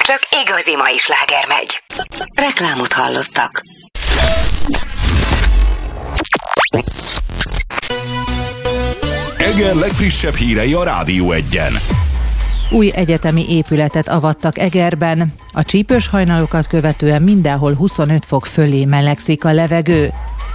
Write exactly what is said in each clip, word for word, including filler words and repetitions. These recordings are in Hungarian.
csak igazi mai sláger megy. Reklámot hallottak. Eger legfrissebb hírei a Rádió Egyen. Új egyetemi épületet avattak Egerben. A csípős hajnalokat követően mindenhol huszonöt fok fölé melegszik a levegő.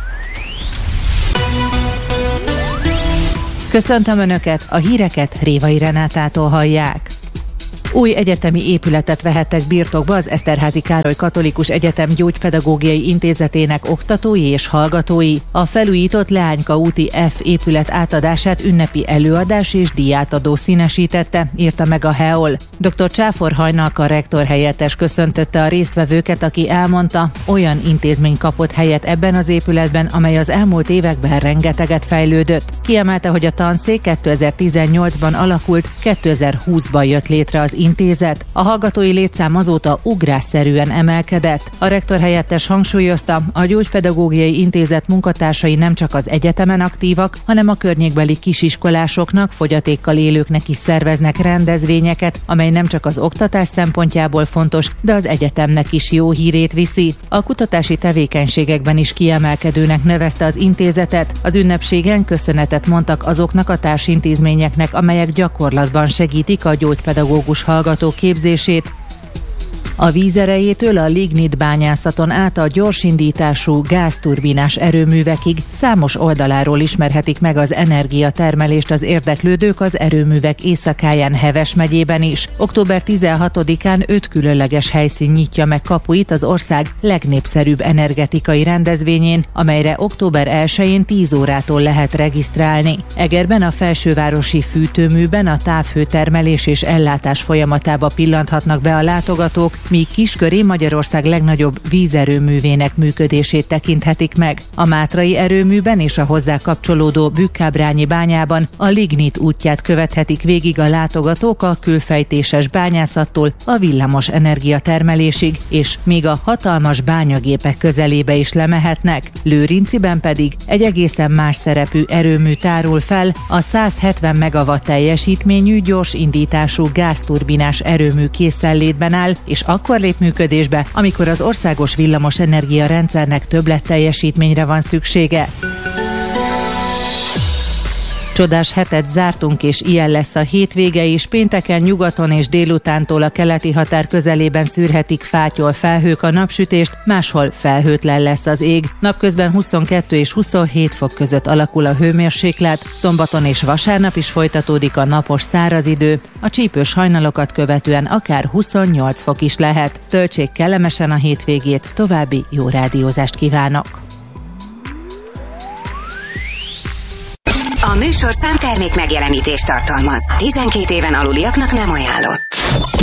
Köszöntöm Önöket, a híreket Révai Renátától hallják. Új egyetemi épületet vehettek birtokba az Eszterházy Károly Katolikus Egyetem Gyógypedagógiai Intézetének oktatói és hallgatói. A felújított Leányka úti F épület átadását ünnepi előadás és díjátadó színesítette, írta meg a há e o el. doktor Csáfor Hajnalka rektor helyettes köszöntötte a résztvevőket, aki elmondta, olyan intézmény kapott helyet ebben az épületben, amely az elmúlt években rengeteget fejlődött. Kiemelte, hogy a tanszék kétezer-tizennyolcban alakult, kétezer-húszban jött létre az intézet. A hallgatói létszám azóta ugrásszerűen emelkedett. A rektor helyettes hangsúlyozta, a Gyógypedagógiai Intézet munkatársai nem csak az egyetemen aktívak, hanem a környékbeli kisiskolásoknak, fogyatékkal élőknek is szerveznek rendezvényeket, amely nem csak az oktatás szempontjából fontos, de az egyetemnek is jó hírét viszi. A kutatási tevékenységekben is kiemelkedőnek nevezte az intézetet. Az ünnepségen köszönetet mondtak azoknak a társintézményeknek, amelyek gyakorlatban segítik a gyógypedagógus hallgatók képzését. A víz erejétől a lignit bányászaton át a gyorsindítású gázturbinás erőművekig számos oldaláról ismerhetik meg az energiatermelést az érdeklődők az erőművek éjszakáján Heves megyében is. október tizenhatodikán öt különleges helyszín nyitja meg kapuit az ország legnépszerűbb energetikai rendezvényén, amelyre október elsején tíz órától lehet regisztrálni. Egerben a felsővárosi fűtőműben a távhőtermelés és ellátás folyamatába pillanthatnak be a látogatók, míg Kisköré Magyarország legnagyobb vízerőművének működését tekinthetik meg. A Mátrai erőműben és a hozzá kapcsolódó Bükkábrányi bányában a lignit útját követhetik végig a látogatók a külfejtéses bányászattól a villamos energiatermelésig, és még a hatalmas bányagépek közelébe is lemehetnek. Lőrinciben pedig egy egészen más szerepű erőmű tárul fel, a százhetven megawatt teljesítményű gyors indítású gázturbinás erőmű készenlétben áll, és akkor lép működésbe, amikor az országos villamos energia rendszernek többlet teljesítményre van szüksége. Csodás hetet zártunk, és ilyen lesz a hétvége is. Pénteken nyugaton és délutántól a keleti határ közelében szűrhetik fátyol felhők a napsütést, máshol felhőtlen lesz az ég. Napközben huszonkettő és huszonhét fok között alakul a hőmérséklet, szombaton és vasárnap is folytatódik a napos száraz idő, a csípős hajnalokat követően akár huszonnyolc fok is lehet. Töltsék kellemesen a hétvégét, további jó rádiózást kívánok! A műsorszám termék megjelenítést tartalmaz. tizenkét éven aluliaknak nem ajánlott.